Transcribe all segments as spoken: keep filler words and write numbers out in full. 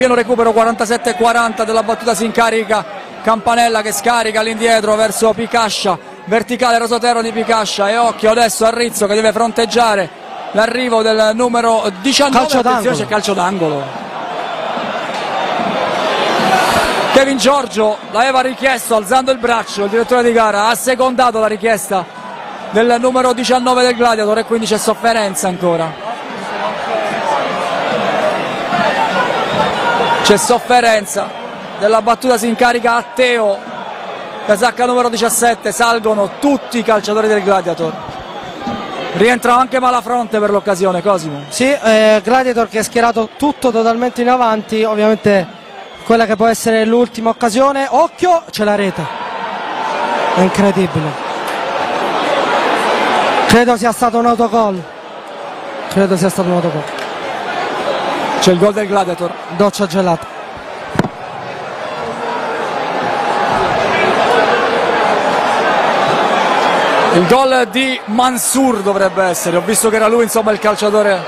Pieno recupero, quarantasette quaranta della battuta, si incarica Campanella che scarica all'indietro verso Picascia, verticale rasoterra di Picascia, e occhio adesso a Rizzo che deve fronteggiare l'arrivo del numero diciannove. Calcio attenzione, c'è calcio d'angolo. Kevin Giorgio l'aveva richiesto alzando il braccio, il direttore di gara ha secondato la richiesta del numero diciannove del Gladiator e quindi c'è sofferenza ancora. C'è sofferenza della battuta, si incarica Atteo, casacca numero diciassette, salgono tutti i calciatori del Gladiator. Rientra anche Malafronte per l'occasione, Cosimo. Sì, eh, Gladiator che è schierato tutto totalmente in avanti, ovviamente quella che può essere l'ultima occasione. Occhio, c'è la rete. È incredibile. Credo sia stato un autogol. Credo sia stato un autogol. C'è il gol del Gladiator. Doccia gelata. Il gol di Mansur dovrebbe essere, ho visto che era lui insomma il calciatore.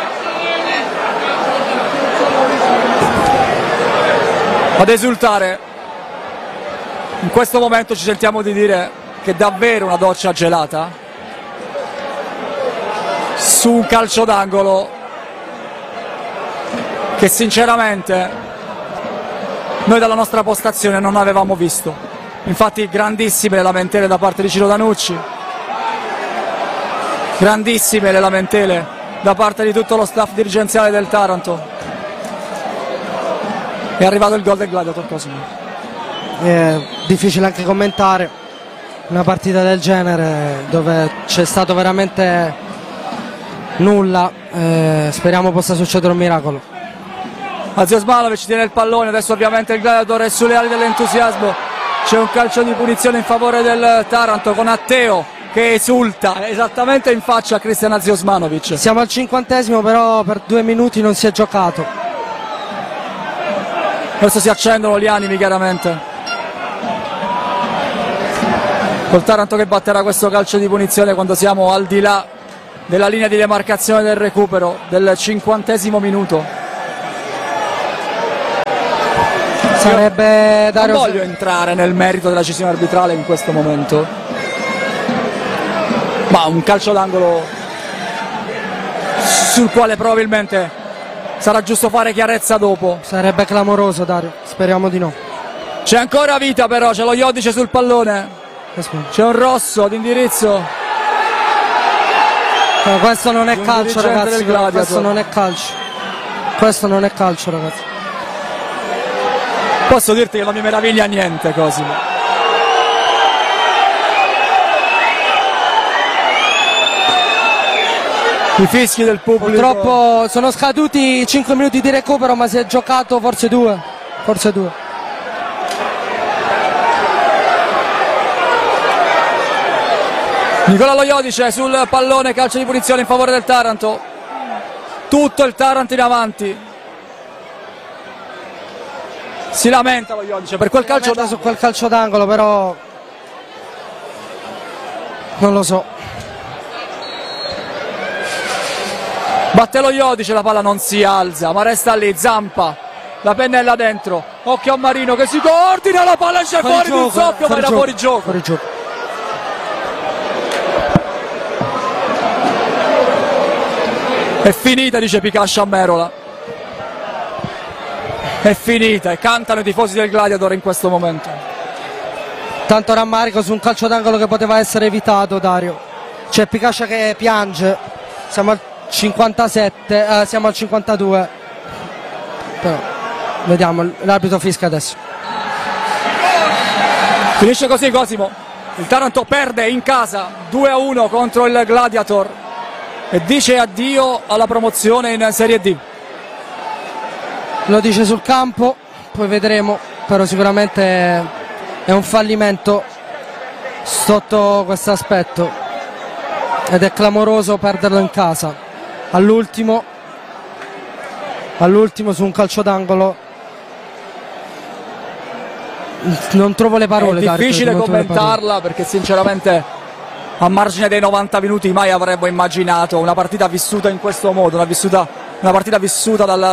Ad esultare. In questo momento ci sentiamo di dire che è davvero una doccia gelata su un calcio d'angolo che sinceramente noi dalla nostra postazione non avevamo visto. Infatti grandissime le lamentele da parte di Ciro Danucci, grandissime le lamentele da parte di tutto lo staff dirigenziale del Taranto. È arrivato il gol del Gladiator, Cosimo. È difficile anche commentare una partita del genere dove c'è stato veramente nulla. Eh, speriamo possa succedere un miracolo. Aziosmanovic tiene il pallone, adesso ovviamente il Gladiator è sulle ali dell'entusiasmo. C'è un calcio di punizione in favore del Taranto con Atteo che esulta esattamente in faccia a Cristian Aziosmanovic. Siamo al cinquantesimo, però per due minuti non si è giocato. Adesso si accendono gli animi chiaramente. Col Taranto che batterà questo calcio di punizione quando siamo al di là della linea di demarcazione del recupero del cinquantesimo minuto. Sarebbe Dario... Non voglio entrare nel merito della decisione arbitrale in questo momento, ma un calcio d'angolo sul quale probabilmente sarà giusto fare chiarezza dopo. Sarebbe clamoroso, Dario, speriamo di no. C'è ancora vita però, c'è lo Iodice sul pallone, c'è un rosso d'indirizzo. No, questo non è calcio, ragazzi, questo non è calcio. Questo non è calcio, ragazzi. Posso dirti che non mi meraviglia niente, Cosimo. I fischi del pubblico. Purtroppo sono scaduti cinque minuti di recupero, ma si è giocato forse due. Forse due. Nicola Lo Iodice sul pallone, calcio di punizione in favore del Taranto. Tutto il Taranto in avanti. Si lamenta Lo Iodice per quel calcio d'angolo. Su quel calcio d'angolo, però non lo so. Batte Lo Iodice, la palla non si alza, ma resta lì. Zampa, la pennella dentro. Occhio a Marino che si coordina, la palla esce fuori, fuori di un soffio, ma era fuori gioco. Fuori gioco. È finita, dice Picascia a Merola. È finita, e cantano i tifosi del Gladiator in questo momento. Tanto rammarico su un calcio d'angolo che poteva essere evitato, Dario. C'è Picascia che piange. Siamo al cinquantasette, eh, siamo al cinquantadue. Però vediamo, l'arbitro fischia adesso. Finisce così, Cosimo. Il Taranto perde in casa due a uno contro il Gladiator e dice addio alla promozione in Serie D. Lo dice sul campo, poi vedremo, però sicuramente è un fallimento sotto questo aspetto ed è clamoroso perderlo in casa all'ultimo all'ultimo su un calcio d'angolo. Non trovo le parole. È difficile Dario, commentarla perché sinceramente a margine dei novanta minuti mai avremmo immaginato una partita vissuta in questo modo, una, vissuta, una partita vissuta dal